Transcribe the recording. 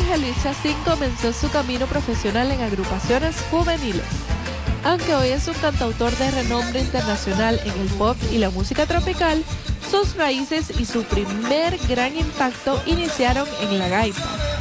Jorge Luis Chacín comenzó su camino profesional en agrupaciones juveniles. Aunque hoy es un cantautor de renombre internacional en el pop y la música tropical, sus raíces y su primer gran impacto iniciaron en la gaita.